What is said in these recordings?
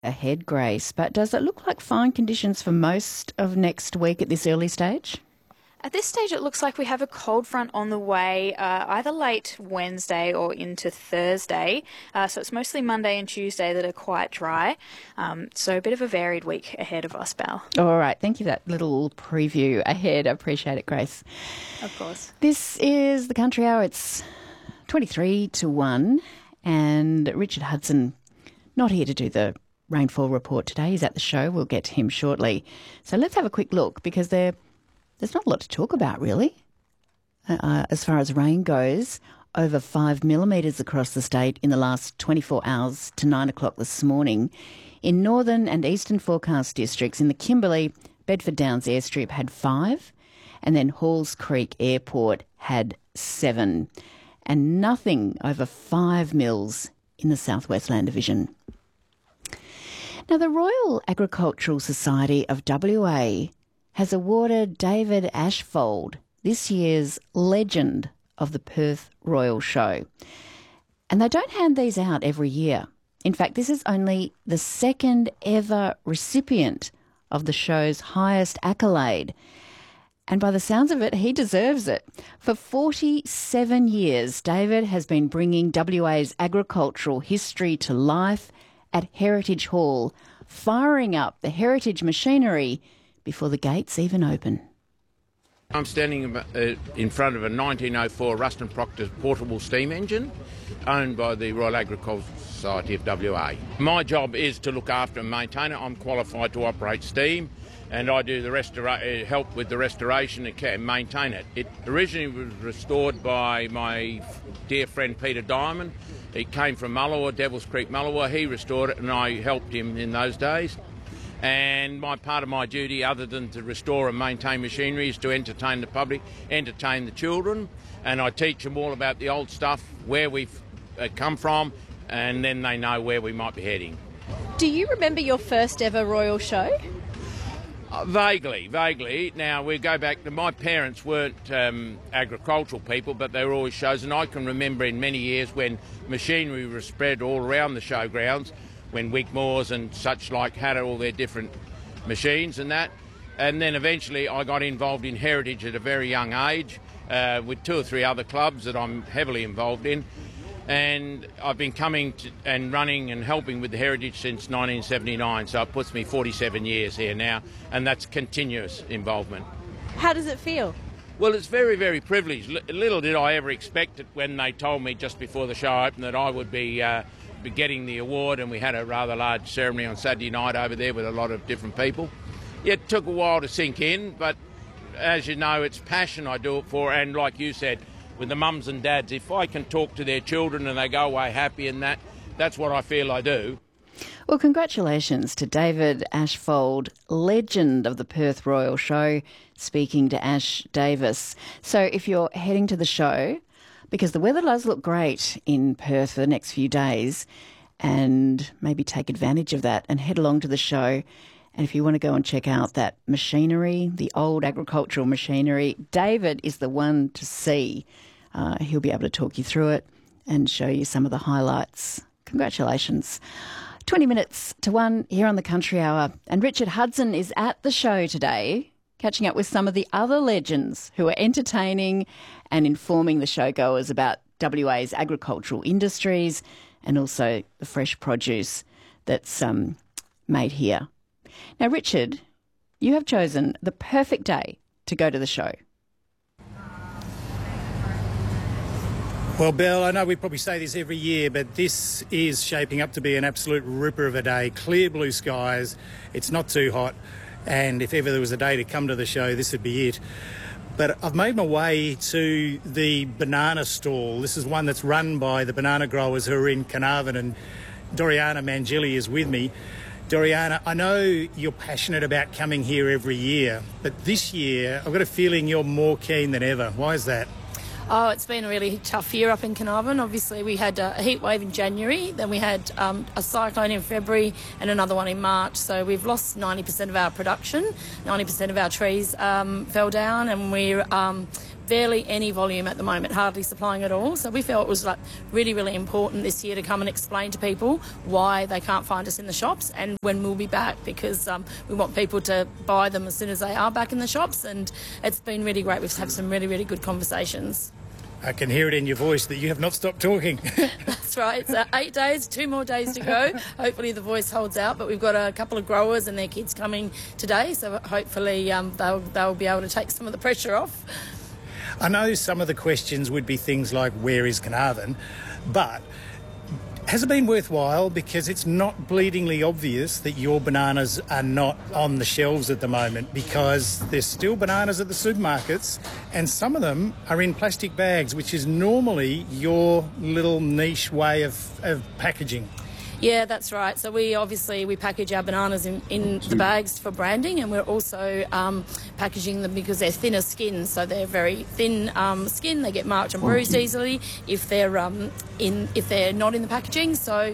ahead, Grace, but does it look like fine conditions for most of next week at this early stage? At this stage, it looks like we have a cold front on the way, either late Wednesday or into Thursday. So it's mostly Monday and Tuesday that are quite dry. So a bit of a varied week ahead of us, Belle. All right. Thank you for that little preview ahead. I appreciate it, Grace. Of course. This is the Country Hour. It's 23 to 1, and Richard Hudson not here to do the rainfall report today. He's at the show. We'll get to him shortly. So let's have a quick look, because there's not a lot to talk about, really. As far as rain goes, over 5 millimetres across the state in the last 24 hours to 9 o'clock this morning. In northern and eastern forecast districts, in the Kimberley, Bedford Downs Airstrip had 5, and then Halls Creek Airport had 7, and nothing over 5 mils in the South West Land Division. Now, the Royal Agricultural Society of WA has awarded David Ashfold this year's Legend of the Perth Royal Show. And they don't hand these out every year. In fact, this is only the second ever recipient of the show's highest accolade. And by the sounds of it, he deserves it. For 47 years, David has been bringing WA's agricultural history to life at Heritage Hall, firing up the heritage machinery before the gates even open. I'm standing in front of a 1904 Ruston Proctor portable steam engine owned by the Royal Agricultural Society of WA. My job is to look after and maintain it. I'm qualified to operate steam, and I do the help with the restoration and maintain it. It originally was restored by my dear friend Peter Diamond. It came from Mullawa, Devils Creek, Mullawa. He restored it, and I helped him in those days. And part of my duty, other than to restore and maintain machinery, is to entertain the public, entertain the children, and I teach them all about the old stuff, where we've come from, and then they know where we might be heading. Do you remember your first ever royal show? Vaguely. Now, we go back to my parents weren't agricultural people, but they were always shows, and I can remember in many years when machinery was spread all around the showgrounds, when Wigmores and such like had all their different machines and that. And then eventually I got involved in Heritage at a very young age with 2 or 3 other clubs that I'm heavily involved in. And I've been coming to, and running and helping with the Heritage since 1979, so it puts me 47 years here now, and that's continuous involvement. How does it feel? Well, it's very, very privileged. Little did I ever expect it when they told me just before the show opened that I would be getting the award, and we had a rather large ceremony on Saturday night over there with a lot of different people. It took a while to sink in, but as you know, it's passion I do it for, and like you said, with the mums and dads, if I can talk to their children and they go away happy and that's what I feel I do. Well, congratulations to David Ashfold, legend of the Perth Royal Show, speaking to Ash Davis. So if you're heading to the show, because the weather does look great in Perth for the next few days, and maybe take advantage of that and head along to the show. And if you want to go and check out that machinery, the old agricultural machinery, David is the one to see. He'll be able to talk you through it and show you some of the highlights. Congratulations. 20 minutes to 1 here on the Country Hour. And Richard Hudson is at the show today, catching up with some of the other legends who are entertaining and informing the showgoers about WA's agricultural industries and also the fresh produce that's made here. Now, Richard, you have chosen the perfect day to go to the show. Well, Belle, I know we probably say this every year, but this is shaping up to be an absolute ripper of a day. Clear blue skies, it's not too hot, and if ever there was a day to come to the show, this would be it. But I've made my way to the banana stall. This is one that's run by the banana growers who are in Carnarvon, and Doriana Mangili is with me. Doriana, I know you're passionate about coming here every year, but this year I've got a feeling you're more keen than ever. Why is that? Oh, it's been a really tough year up in Carnarvon. Obviously, we had a heat wave in January, then we had a cyclone in February and another one in March. So we've lost 90% of our production, 90% of our trees fell down, and barely any volume at the moment, hardly supplying at all. So we felt it was like really, really important this year to come and explain to people why they can't find us in the shops and when we'll be back, because we want people to buy them as soon as they are back in the shops, and it's been really great. We've had some really, really good conversations. I can hear it in your voice that you have not stopped talking. That's right. It's 8 days, 2 more days to go. Hopefully the voice holds out, but we've got a couple of growers and their kids coming today, so hopefully they'll be able to take some of the pressure off. I know some of the questions would be things like, where is Carnarvon? But has it been worthwhile? Because it's not bleedingly obvious that your bananas are not on the shelves at the moment, because there's still bananas at the supermarkets and some of them are in plastic bags, which is normally your little niche way of packaging. Yeah, that's right. So we package our bananas in the bags for branding, and we're also packaging them because they're thinner skin. So they're very thin skin. They get marked and bruised easily if they're not in the packaging. So,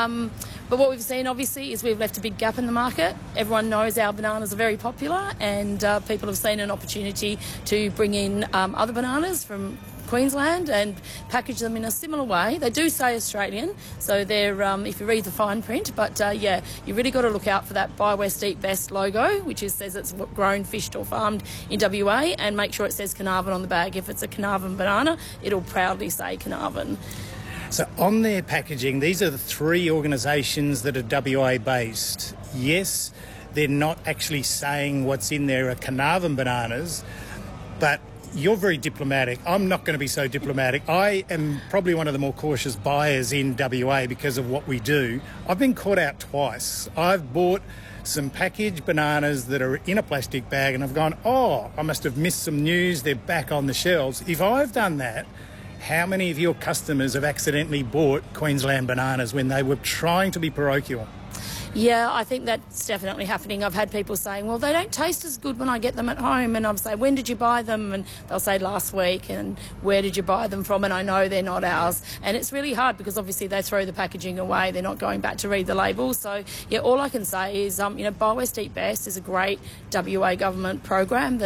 but what we've seen obviously is we've left a big gap in the market. Everyone knows our bananas are very popular, and people have seen an opportunity to bring in other bananas from Queensland and package them in a similar way. They do say Australian, so they're if you read the fine print, but you really got to look out for that Buy West Eat Best logo, which says it's grown, fished or farmed in WA, and make sure it says Carnarvon on the bag. If it's a Carnarvon banana, it'll proudly say Carnarvon. So on their packaging, these are the 3 organisations that are WA based. Yes, they're not actually saying what's in there are Carnarvon bananas, but you're very diplomatic. I'm not going to be so diplomatic. I am probably one of the more cautious buyers in WA because of what we do. I've been caught out twice. I've bought some packaged bananas that are in a plastic bag and I've gone, oh, I must have missed some news. They're back on the shelves. If I've done that, how many of your customers have accidentally bought Queensland bananas when they were trying to be parochial? Yeah, I think that's definitely happening. I've had people saying, well, they don't taste as good when I get them at home. And I'll say, when did you buy them? And they'll say, last week. And where did you buy them from? And I know they're not ours. And it's really hard because obviously they throw the packaging away. They're not going back to read the label. So, yeah, all I can say is, Buy West Eat Best is a great WA government program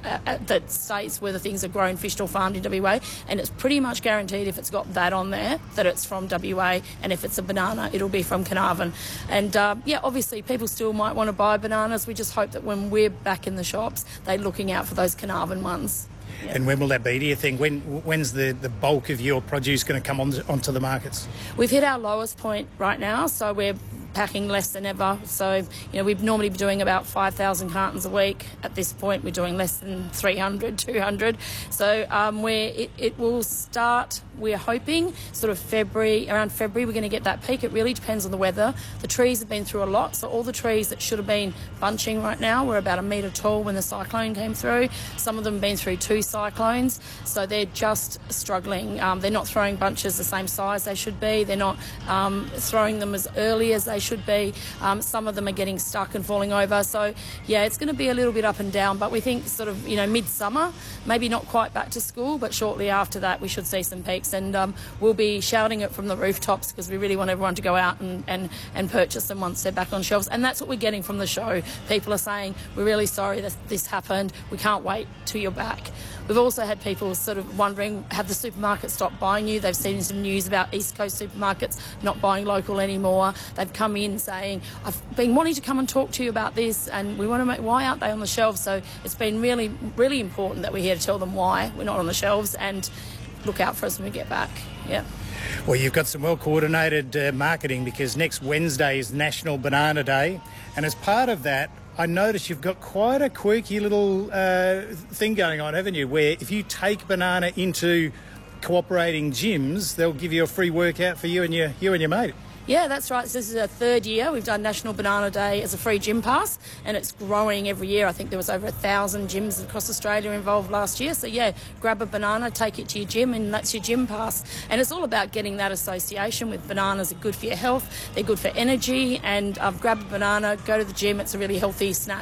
that states whether things are grown, fished or farmed in WA. And it's pretty much guaranteed if it's got that on there, that it's from WA. And if it's a banana, it'll be from Carnarvon. And obviously people still might want to buy bananas. We just hope that when we're back in the shops, they're looking out for those Carnarvon ones. Yeah. And when will that be, do you think? When's the bulk of your produce going to come onto the markets? We've hit our lowest point right now, so we're packing less than ever. So, we'd normally be doing about 5,000 cartons a week. At this point, we're doing less than 300, 200. So it will start, we're hoping, sort of around February, we're going to get that peak. It really depends on the weather. The trees have been through a lot. So all the trees that should have been bunching right now were about 1 metre tall when the cyclone came through. Some of them have been through 2 cyclones. So they're just struggling. They're not throwing bunches the same size they should be. They're not throwing them as early as they should be. Some of them are getting stuck and falling over. So, yeah, it's going to be a little bit up and down, but we think sort of, midsummer, maybe not quite back to school, but shortly after that we should see some peaks, and we'll be shouting it from the rooftops because we really want everyone to go out and purchase them once they're back on shelves. And that's what we're getting from the show. People are saying, we're really sorry that this happened. We can't wait till you're back. We've also had people sort of wondering, have the supermarkets stopped buying you? They've seen some news about East Coast supermarkets not buying local anymore. They've come in saying, I've been wanting to come and talk to you about this, and we want to make, why aren't they on the shelves? So it's been really, really important that we're here to tell them why we're not on the shelves, and look out for us when we get back. Yeah. Well, you've got some well-coordinated marketing, because next Wednesday is National Banana Day, and as part of that, I notice you've got quite a quirky little thing going on, haven't you, where if you take banana into cooperating gyms, they'll give you a free workout for you and your mate. Yeah, that's right. So this is our 3rd year. We've done National Banana Day as a free gym pass, and it's growing every year. I think there was over 1,000 gyms across Australia involved last year. So, yeah, grab a banana, take it to your gym, and that's your gym pass. And it's all about getting that association with bananas. They're good for your health, they're good for energy, and grab a banana, go to the gym. It's a really healthy snack.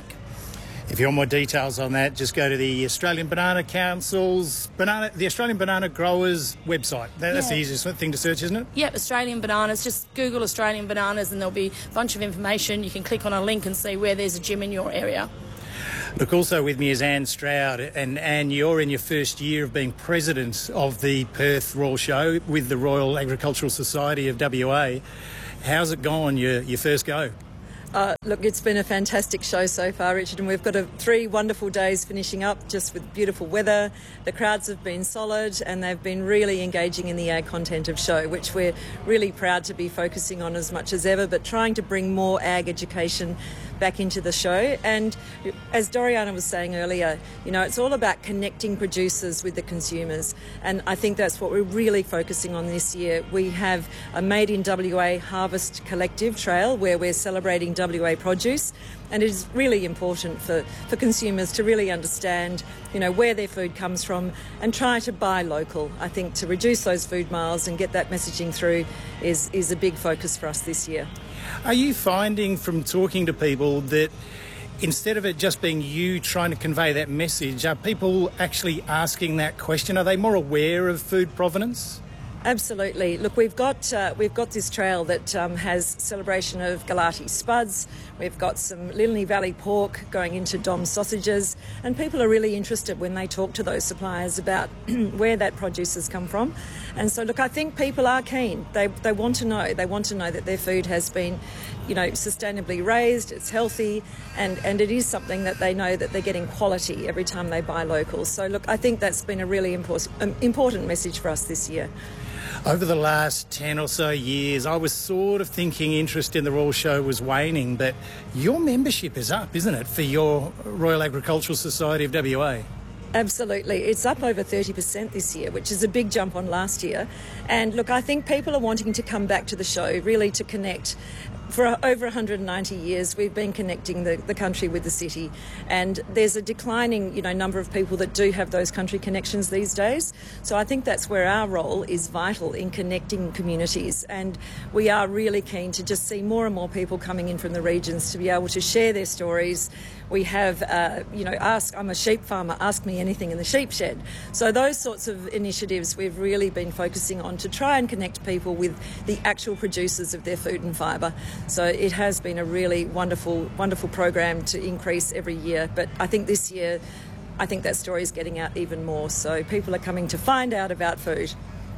If you want more details on that, just go to the Australian Banana Council's the Australian Banana Growers website. That's the easiest thing to search, isn't it? Yeah, Australian Bananas. Just Google Australian Bananas and there'll be a bunch of information. You can click on a link and see where there's a gym in your area. Look, also with me is Anne Stroud, and Anne, you're in your first year of being president of the Perth Royal Show with the Royal Agricultural Society of WA. How's it gone, your first go? Look, it's been a fantastic show so far, Richard, and we've got 3 wonderful days finishing up just with beautiful weather. The crowds have been solid and they've been really engaging in the ag content of show, which we're really proud to be focusing on as much as ever, but trying to bring more ag education back into the show. And as Doriana was saying earlier, it's all about connecting producers with the consumers, and I think that's what we're really focusing on this year. We have a Made in WA Harvest Collective Trail where we're celebrating WA produce, and it is really important for consumers to really understand where their food comes from and try to buy local. I think to reduce those food miles and get that messaging through is a big focus for us this year. Are you finding from talking to people that instead of it just being you trying to convey that message, are people actually asking that question? Are they more aware of food provenance? Absolutely. Look, we've got this trail that has celebration of Galati spuds. We've got some Lilney Valley pork going into Dom's sausages, and people are really interested when they talk to those suppliers about where that produce has come from. And so, look, I think people are keen. They want to know. They want to know that their food has been, sustainably raised. It's healthy, and it is something that they know that they're getting quality every time they buy local. So, look, I think that's been a really important message for us this year. Over the last 10 or so years, I was sort of thinking interest in the Royal Show was waning, but your membership is up, isn't it, for your Royal Agricultural Society of WA? Absolutely. It's up over 30% this year, which is a big jump on last year. And look, I think people are wanting to come back to the show, really to connect. For over 190 years, we've been connecting the country with the city, and there's a declining, number of people that do have those country connections these days. So I think that's where our role is vital in connecting communities, and we are really keen to just see more and more people coming in from the regions to be able to share their stories. We have, I'm a sheep farmer, ask me anything in the sheep shed. So those sorts of initiatives we've really been focusing on to try and connect people with the actual producers of their food and fibre. So it has been a really wonderful, wonderful program to increase every year. But I think this year, that story is getting out even more. So people are coming to find out about food.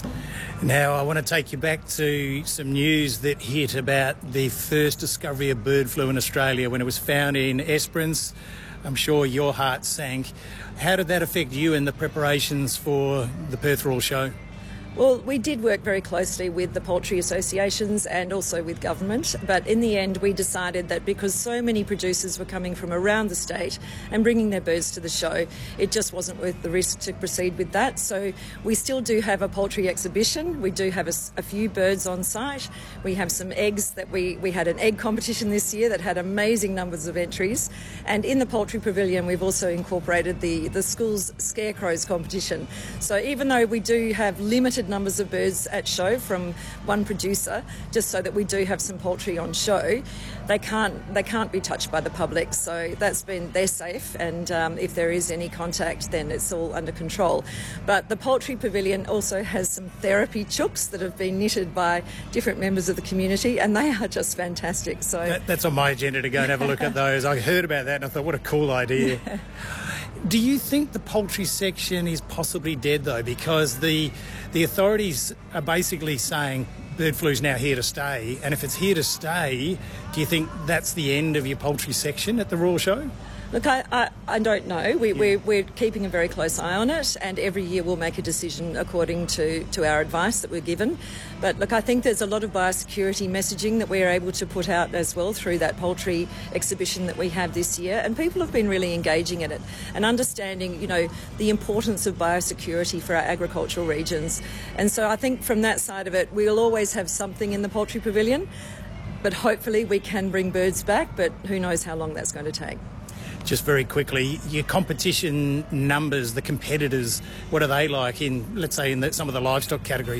Now, I want to take you back to some news that hit about the first discovery of bird flu in Australia when it was found in Esperance. I'm sure your heart sank. How did that affect you in the preparations for the Perth Royal Show? Well, we did work very closely with the poultry associations and also with government, but in the end we decided that because so many producers were coming from around the state and bringing their birds to the show, it just wasn't worth the risk to proceed with that. So we still do have a poultry exhibition. We do have a few birds on site. We have some eggs that we had an egg competition this year that had amazing numbers of entries. And in the poultry pavilion, we've also incorporated the school's scarecrows competition. So even though we do have limited numbers of birds at show from one producer, just so that we do have some poultry on show, they can't be touched by the public. So they're safe, and if there is any contact, then it's all under control. But the poultry pavilion also has some therapy chooks that have been knitted by different members of the community, and they are just fantastic. So that's on my agenda to go and have a look at those. I heard about that and I thought, what a cool idea. Yeah. Do you think the poultry section is possibly dead, though? Because the authorities are basically saying bird flu is now here to stay, and if it's here to stay, do you think that's the end of your poultry section at the Royal Show? Look, I don't know. We're keeping a very close eye on it, and every year we'll make a decision according to our advice that we're given. But look, I think there's a lot of biosecurity messaging that we're able to put out as well through that poultry exhibition that we have this year, and people have been really engaging in it and understanding, the importance of biosecurity for our agricultural regions. And so I think from that side of it, we'll always have something in the poultry pavilion, but hopefully we can bring birds back, but who knows how long that's going to take. Just very quickly, your competition numbers, the competitors, what are they like in, let's say, in some of the livestock categories?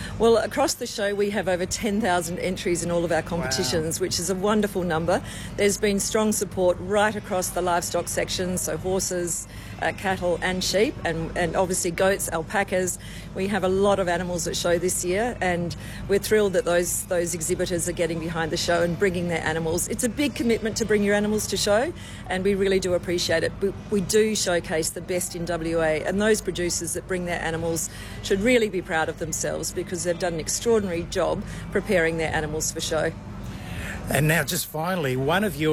Well, across the show we have over 10,000 entries in all of our competitions, which is a wonderful number. There's been strong support right across the livestock sections, so horses, cattle and sheep, and obviously goats, alpacas. We have a lot of animals at show this year, and we're thrilled that those exhibitors are getting behind the show and bringing their animals. It's a big commitment to bring your animals to show, and we really do appreciate it. We do showcase the best in WA, and those producers that bring their animals should really be proud of themselves because they've done an extraordinary job preparing their animals for show. And now, just finally, one of your